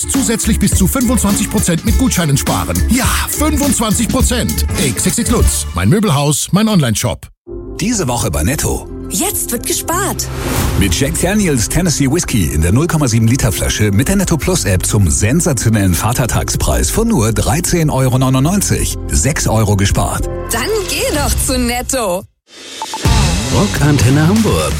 Zusätzlich bis zu 25% mit Gutscheinen sparen. Ja, 25%. XXX Lutz, mein Möbelhaus, mein Onlineshop. Diese Woche bei Netto. Jetzt wird gespart. Mit Jack Daniels Tennessee Whiskey in der 0,7 Liter Flasche mit der Netto Plus App zum sensationellen Vatertagspreis von nur 13,99 €. 6 € gespart. Dann geh doch zu Netto. Rockantenne Hamburg.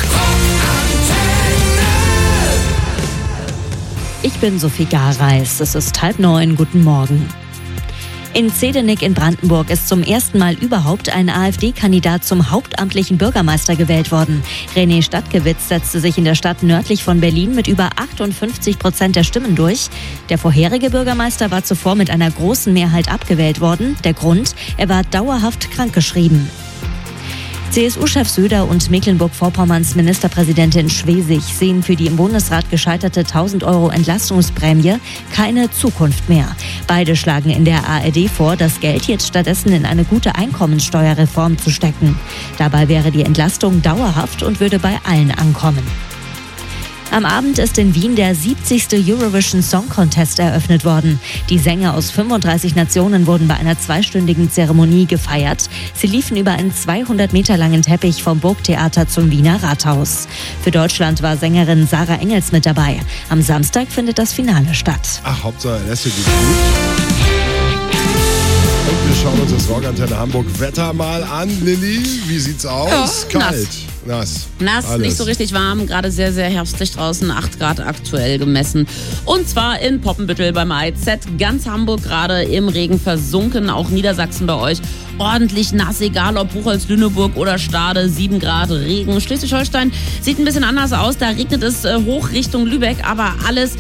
Ich bin Sophie Gareis. Es ist 8:30. Guten Morgen. In Zedenik in Brandenburg ist zum ersten Mal überhaupt ein AfD-Kandidat zum hauptamtlichen Bürgermeister gewählt worden. René Stadtgewitz setzte sich in der Stadt nördlich von Berlin mit über 58% der Stimmen durch. Der vorherige Bürgermeister war zuvor mit einer großen Mehrheit abgewählt worden. Der Grund: er war dauerhaft krankgeschrieben. CSU-Chef Söder und Mecklenburg-Vorpommerns Ministerpräsidentin Schwesig sehen für die im Bundesrat gescheiterte 1.000 € Entlastungsprämie keine Zukunft mehr. Beide schlagen in der ARD vor, das Geld jetzt stattdessen in eine gute Einkommensteuerreform zu stecken. Dabei wäre die Entlastung dauerhaft und würde bei allen ankommen. Am Abend ist in Wien der 70. Eurovision Song Contest eröffnet worden. Die Sänger aus 35 Nationen wurden bei einer 2-stündigen Zeremonie gefeiert. Sie liefen über einen 200 Meter langen Teppich vom Burgtheater zum Wiener Rathaus. Für Deutschland war Sängerin Sarah Engels mit dabei. Am Samstag findet das Finale statt. Ach, Hauptsache Lässe geht gut. Und wir schauen uns das Rockantenne Hamburg Wetter mal an. Lilly, wie sieht's aus? Ja, kalt. Nass, alles. Nicht so richtig warm, gerade sehr, sehr herbstlich draußen, 8 Grad aktuell gemessen. Und zwar in Poppenbüttel beim AIZ, ganz Hamburg gerade im Regen versunken, auch Niedersachsen bei euch. Ordentlich nass, egal ob Buchholz, Lüneburg oder Stade, 7 Grad Regen. Schleswig-Holstein sieht ein bisschen anders aus, da regnet es hoch Richtung Lübeck, aber alles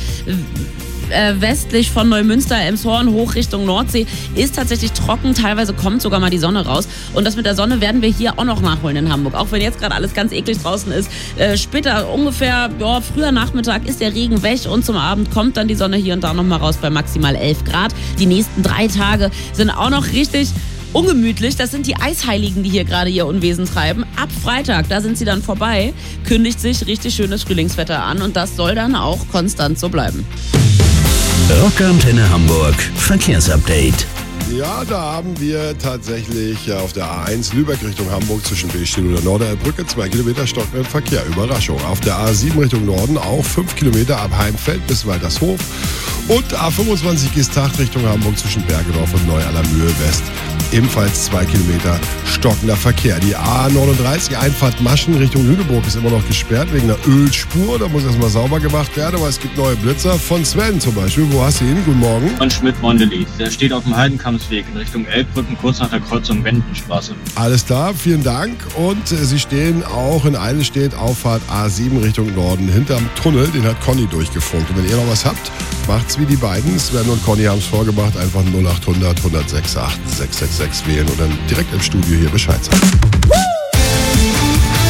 westlich von Neumünster, Elmshorn, hoch Richtung Nordsee, ist tatsächlich trocken. Teilweise kommt sogar mal die Sonne raus. Und das mit der Sonne werden wir hier auch noch nachholen in Hamburg. Auch wenn jetzt gerade alles ganz eklig draußen ist. Später, ungefähr früher Nachmittag ist der Regen weg und zum Abend kommt dann die Sonne hier und da noch mal raus bei maximal 11 Grad. Die nächsten 3 Tage sind auch noch richtig ungemütlich. Das sind die Eisheiligen, die hier gerade ihr Unwesen treiben. Ab Freitag, da sind sie dann vorbei, kündigt sich richtig schönes Frühlingswetter an und das soll dann auch konstant so bleiben. Rockantenne Hamburg Verkehrsupdate. Ja, da haben wir tatsächlich auf der A1 Lübeck Richtung Hamburg zwischen Billstedt und der Norderbrücke 2 Kilometer stockenden Verkehr. Überraschung. Auf der A7 Richtung Norden auch 5 Kilometer ab Heimfeld bis Waltershof. Und A25 Gestacht Richtung Hamburg zwischen Bergedorf und Neu-Allermühe West. Ebenfalls 2 Kilometer stockender Verkehr. Die A39 Einfahrt Maschen Richtung Lüneburg ist immer noch gesperrt wegen einer Ölspur. Da muss erstmal sauber gemacht werden, aber es gibt neue Blitzer. Von Sven zum Beispiel. Wo hast du ihn? Guten Morgen. Von Schmidt-Mondelitz. Der steht auf dem Heidenkampsweg in Richtung Elbbrücken, kurz nach der Kreuzung Wendenstraße. Alles klar, vielen Dank. Und Sie stehen auch in Eilenstedt, Auffahrt A7 Richtung Norden, hinterm Tunnel. Den hat Conny durchgefunkt. Und wenn ihr noch was habt, macht's wie die beiden. Sven und Conny haben es vorgemacht. Einfach 0800 106 8666 wählen und dann direkt im Studio hier Bescheid sagen.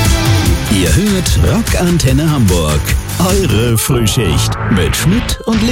Ihr hört Rockantenne Hamburg. Eure Frühschicht mit Schmidt und